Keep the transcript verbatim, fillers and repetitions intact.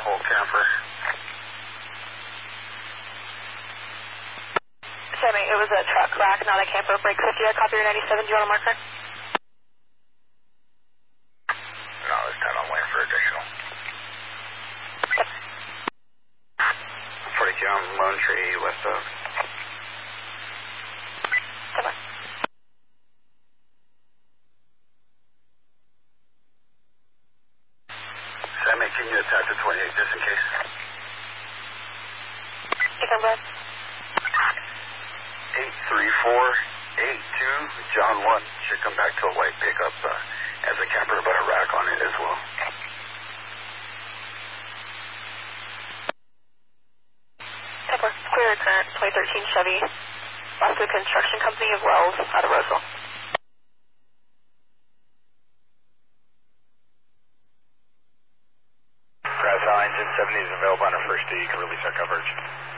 whole camper. Sammy, it was a truck rack, not a camper. Break fifty, I copy your ninety-seven. Do you want a marker? No, this time I'm waiting for additional. Yep. forty-two on Lone Tree, west of. Come on. Sammy, can you attach to twenty-eight just in case? You can run. eight three four eight two, John one. Should come back to a white pickup. Uh, has a camper but a rack on it as well. Temper, clear current, twenty thirteen Chevy. Boston Construction Company of Wells, out of Roseville. Grass Engine seventy is available on our first day. You can release our coverage.